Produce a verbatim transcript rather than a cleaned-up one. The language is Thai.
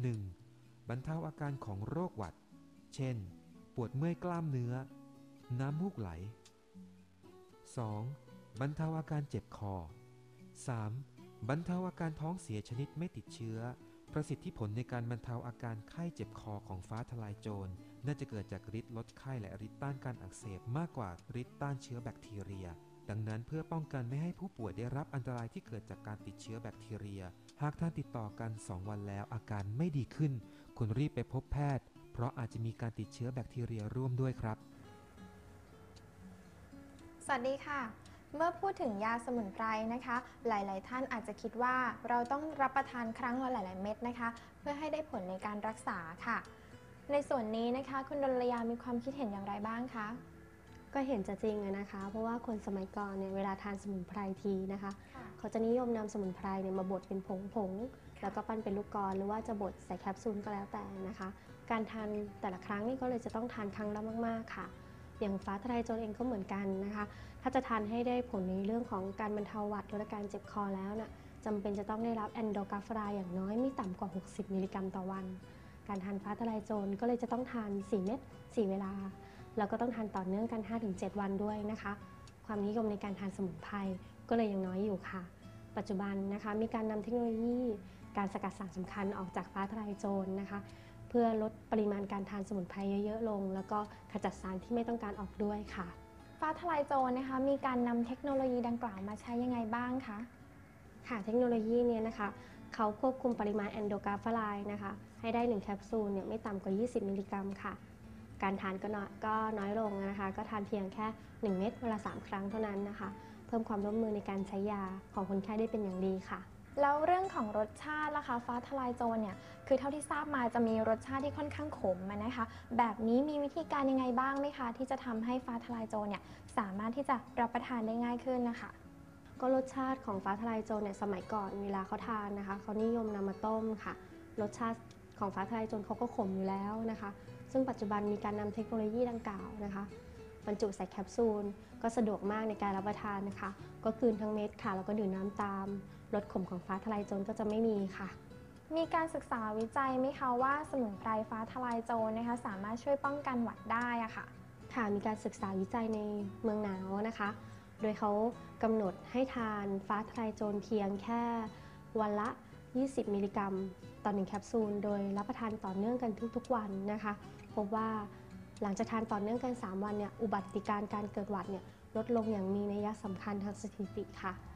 หนึ่ง บรรเทาอาการของโรคหวัดเช่นปวดเมื่อยกล้ามเนื้อน้ำมูกไหล สอง บรรเทาอาการเจ็บคอ สาม บรรเทาอาการท้องเสียชนิดไม่ติดเชื้อประสิทธิผลในการบรรเทาอาการไข้เจ็บคอของฟ้าทะลายโจรน่าจะเกิดจากฤทธิ์ลดไข้และฤทธิ์ต้านการอักเสบมากกว่าฤทธิ์ต้านเชื้อแบคทีเรียดังนั้นเพื่อป้องกันไม่ให้ผู้ป่วยได้รับอันตรายที่เกิดจากการติดเชื้อแบคทีเรียหากท่านติดต่อกันสองวันแล้วอาการไม่ดีขึ้นควรรีบไปพบแพทย์เพราะอาจจะมีการติดเชื้อแบคทีเรียร่วมด้วยครับสวัสดีค่ะเมื่อพูดถึงยาสมุนไพรนะคะหลายๆท่านอาจจะคิดว่าเราต้องรับประทานครั้งละหลายๆเม็ดนะคะเพื่อให้ได้ผลในการรักษาค่ะในส่วนนี้นะคะคุณดลยามีความคิดเห็นอย่างไรบ้างคะก็เห็นจะจริงนะคะเพราะว่าคนสมัยก่อนเนี่ยเวลาทานสมุนไพรทีนะคะเขาจะนิยมนำสมุนไพรเนี่ยมาบดเป็นผงผงแล้วก็ปั้นเป็นลูกกลอนหรือว่าจะบดใส่แคปซูลก็แล้วแต่นะคะการทานแต่ละครั้งนี่ก็เลยจะต้องทานครั้งละมากๆค่ะอย่างฟ้าทะลายโจรเองก็เหมือนกันนะคะถ้าจะทานให้ได้ผลในเรื่องของการบรรเทาหวัดลดอาการเจ็บคอแล้วนะ่ะจำเป็นจะต้องได้รับแอนโดกาฟรายอย่างน้อยไม่ต่ำกว่าหกสิบมิลลิกรัมต่อวันการทานฟ้าทะลายโจรก็เลยจะต้องทานสี่เม็ดสี่เวลาแล้วก็ต้องทานต่อเนื่องกัน ห้าถึงเจ็ด วันด้วยนะคะความนิยมในการทานสมุนไพรก็เลยยังน้อยอยู่ค่ะปัจจุบันนะคะมีการนำเทคโนโลยีการสกัดสารสำคัญออกจากฟ้าทะลายโจรนะคะเพื่อลดปริมาณการทานสมุนไพรเยอะๆลงแล้วก็ขจัดสารที่ไม่ต้องการออกด้วยค่ะฟ้าทะลายโจรนะคะมีการนำเทคโนโลยีดังกล่าวมาใช้ยังไงบ้างคะค่ะเทคโนโลยีนี้นะคะเขาควบคุมปริมาณแอนโดกาฟลายนะคะให้ได้หนึ่งแคปซูลเนี่ยไม่ต่ำกว่ายี่สิบมิลลิกรัมค่ะการทานก็น้อยก็น้อยลงนะคะก็ทานเพียงแค่หนึ่งเม็ดเวลาสามครั้งเท่านั้นนะคะเพิ่มความร่วมมือในการใช้ยาของคนไข้ได้เป็นอย่างดีค่ะแล้วเรื่องของรสชาติล่ะคะฟ้าทะลายโจรเนี่ยคือเท่าที่ทราบมาจะมีรสชาติที่ค่อนข้างขมนะคะแบบนี้มีวิธีการยังไงบ้างไหมคะที่จะทำให้ฟ้าทะลายโจรเนี่ยสามารถที่จะรับประทานได้ง่ายขึ้นนะคะก็รสชาติของฟ้าทะลายโจรเนี่ยสมัยก่อนเวลาเขาทานนะคะเขานิยมนำมาต้มค่ะรสชาติของฟ้าทะลายโจรเขาก็ขมอยู่แล้วนะคะซึ่งปัจจุบันมีการนำเทคโนโลยีดังกล่าวนะคะบรรจุใส่แคปซูลก็สะดวกมากในการรับประทานนะคะก็กลืนทั้งเม็ดค่ะแล้วก็ดื่มน้ำตามรสขมของฟ้าทะลายโจรก็จะไม่มีค่ะมีการศึกษาวิจัยไหมคะว่าสมุนไพรฟ้าทะลายโจรนะคะสามารถช่วยป้องกันหวัดได้อะค่ะค่ะมีการศึกษาวิจัยในเมืองหนาวนะคะโดยเขากำหนดให้ทานฟ้าทะลายโจรเพียงแค่วันละยี่สิบมิลลิกรัมต่อหนึ่งแคปซูลโดยรับประทานต่อเนื่องกันทุกๆวันนะคะพบว่าหลังจากทานต่อเนื่องกันสามวันเนี่ยอุบัติการณ์การเกิดหวัดเนี่ยลดลงอย่างมีนัยสำคัญทางสถิติค่ะ